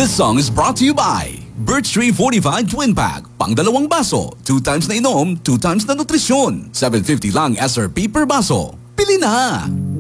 This song is brought to you by Birch Tree Fortified Twin Pack. Pang dalawang baso, 2 times na inom, 2 times na nutrisyon. 750 lang SRP per baso. Pili na!